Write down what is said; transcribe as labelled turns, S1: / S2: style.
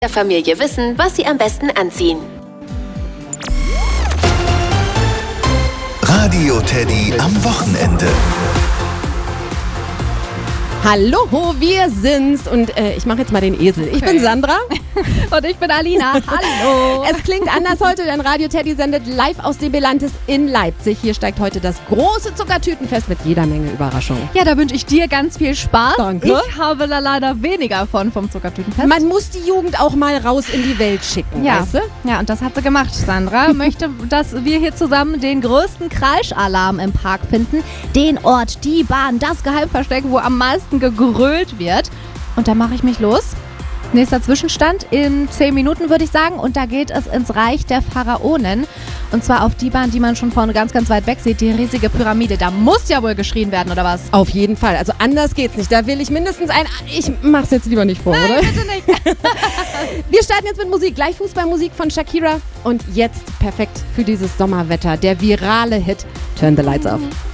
S1: der Familie wissen, was sie am besten anziehen.
S2: Radio Teddy am Wochenende.
S3: Hallo, wir sind's und ich mache jetzt mal den Esel. Ich bin Sandra.
S4: Und ich bin Alina. Hallo.
S3: Es klingt anders heute, denn Radio Teddy sendet live aus dem Belantes in Leipzig. Hier steigt heute das große Zuckertütenfest mit jeder Menge Überraschungen.
S4: Ja, da wünsche ich dir ganz viel Spaß.
S3: Danke.
S4: Ich habe da leider weniger vom Zuckertütenfest.
S3: Man muss die Jugend auch mal raus in die Welt schicken,
S4: ja.
S3: weißt du?
S4: Ja, und das hat sie gemacht. Sandra möchte, dass wir hier zusammen den größten Kreischalarm im Park finden. Den Ort, die Bahn, das Geheimversteck, wo am meisten gegrölt wird. Und da mache ich mich los. Nächster Zwischenstand in 10 Minuten, würde ich sagen. Und da geht es ins Reich der Pharaonen. Und zwar auf die Bahn, die man schon von ganz, ganz weit weg sieht. Die riesige Pyramide. Da muss ja wohl geschrien werden, oder was?
S3: Auf jeden Fall. Also anders geht's nicht. Da will ich mindestens ein... Ich mach's jetzt lieber nicht vor,
S4: Nein,
S3: oder?
S4: bitte nicht.
S3: Wir starten jetzt mit Musik. Gleich Fußballmusik von Shakira. Und jetzt perfekt für dieses Sommerwetter. Der virale Hit Turn the Lights Off.